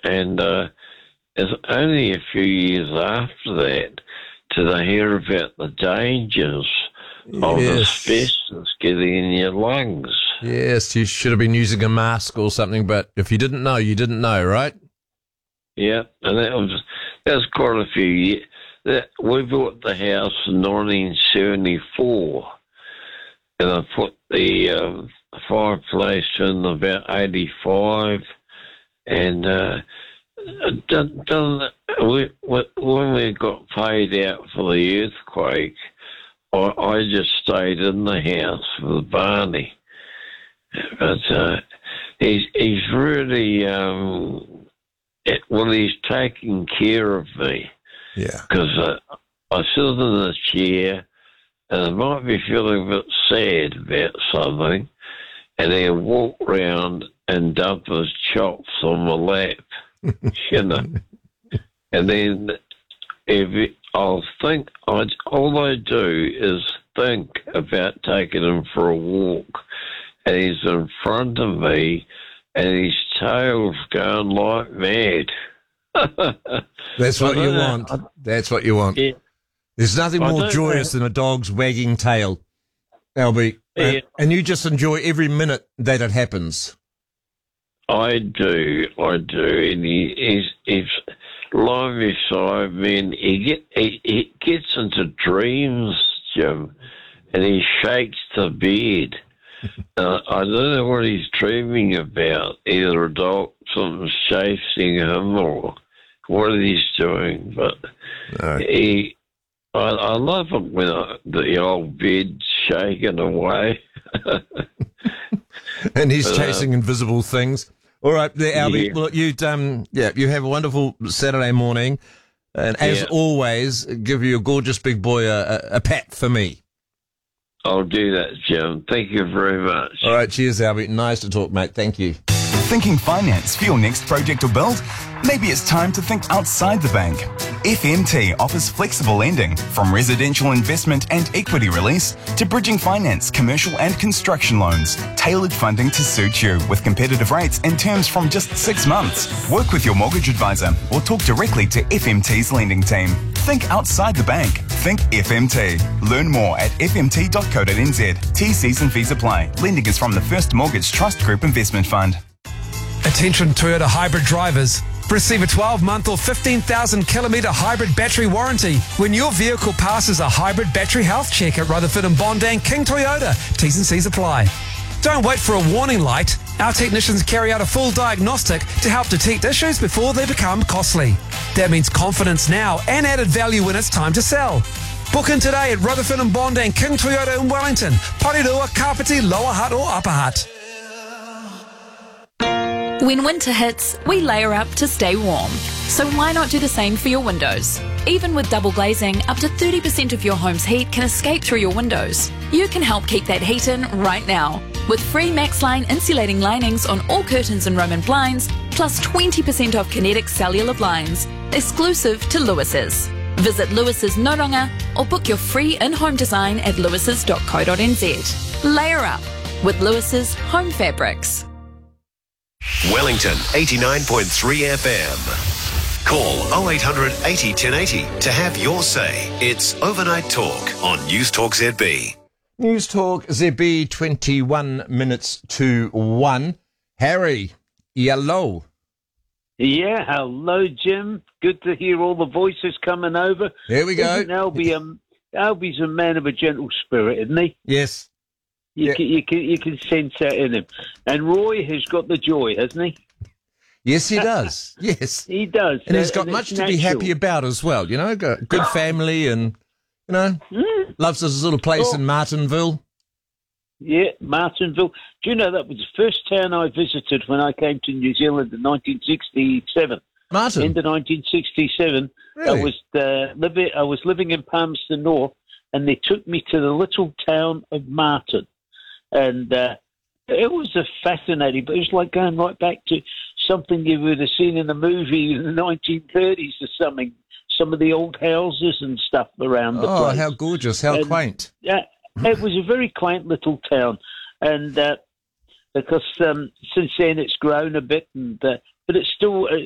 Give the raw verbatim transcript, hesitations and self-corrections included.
and uh, it's only a few years after that did I hear about the dangers of Yes. asbestos getting in your lungs. Yes, you should have been using a mask or something, but if you didn't know, you didn't know, right? Yeah, and that was that was quite a few years. That, we bought the house in nineteen seventy-four, and I put the um, fireplace in about eighty-five, and uh, done, done, we, when we got paid out for the earthquake, I, I just stayed in the house with Barney. But uh, he's he's really um, it, well, he's taking care of me. Yeah. Because uh, I sit in the chair and I might be feeling a bit sad about something, and he'll walk round and dump his chops on my lap, you know. And then if it, I'll think, I, all I do is think about taking him for a walk, and he's in front of me, and his tail's going like mad. That's what I you don't know, want. I- That's what you want. Yeah. There's nothing I more don't joyous know. than a dog's wagging tail, Albie. Yeah. And, and you just enjoy every minute that it happens. I do, I do, and he, he's he's lying beside me, and he get he, he gets into dreams, Jim, and he shakes the bed. uh, I don't know what he's dreaming about. Either a dog, something's chasing him, or what he's doing. But No. he, I, I love it when I, the old bed's shaking away. And he's Uh, chasing invisible things. All right, there, Albie. Yeah. Well, you um, yeah, you have a wonderful Saturday morning, and as Yeah. always, give your gorgeous big boy a, a, a pat for me. I'll do that, Jim. Thank you very much. All right, cheers, Albie. Nice to talk, mate. Thank you. Thinking finance for your next project or build? Maybe it's time to think outside the bank. F M T offers flexible lending, from residential investment and equity release to bridging finance, commercial and construction loans. Tailored funding to suit you with competitive rates and terms from just six months. Work with your mortgage advisor or talk directly to F M T's lending team. Think outside the bank. Think F M T. Learn more at f m t dot co dot n z. T Cs and fees apply. Lending is from the First Mortgage Trust Group Investment Fund. Attention Toyota hybrid drivers. Receive a twelve-month or fifteen thousand kilometre hybrid battery warranty when your vehicle passes a hybrid battery health check at Rutherford and Bondang King Toyota. T's and C's apply. Don't wait for a warning light. Our technicians carry out a full diagnostic to help detect issues before they become costly. That means confidence now and added value when it's time to sell. Book in today at Rutherford and Bondang King Toyota in Wellington, Porirua, Kapiti, Lower Hutt or Upper Hutt. When winter hits, we layer up to stay warm. So why not do the same for your windows? Even with double glazing, up to thirty percent of your home's heat can escape through your windows. You can help keep that heat in right now with free MaxLine insulating linings on all curtains and Roman blinds, plus twenty percent off Kinetic cellular blinds, exclusive to Lewis's. Visit Lewis's Noronga or book your free in-home design at lewises dot co dot n z. Layer up with Lewis's Home Fabrics. Wellington eighty-nine point three F M. Call oh eight hundred eighty ten eighty to have your say. It's Overnight Talk on News Talk Z B. News Talk Z B, twenty-one minutes to one. Harry, yellow. Yeah, hello, Jim. Good to hear all the voices coming over. There we go. Isn't Albie, um, Albie's a man of a gentle spirit, isn't he? Yes. You, Yeah. can, you, can, you can sense that in him. And Roy has got the joy, hasn't he? Yes, he does. Yes. He does. And he's uh, got and much it's to be natural. happy about as well, you know, got good family and, you know, Mm. loves his little place Oh. in Martinville. Yeah, Martinville. Do you know that was the first town I visited when I came to New Zealand in nineteen sixty-seven? Martin. End of nineteen sixty-seven. Really? I was uh, living. I was living in Palmerston North, and they took me to the little town of Martin, and uh, it was a fascinating. But it was like going right back to something you would have seen in a movie in the nineteen thirties or something. Some of the old houses and stuff around the Oh, place. how gorgeous, how And- quaint. Yeah, it was a very quaint little town, and uh, because um, since then it's grown a bit, and uh, but it's still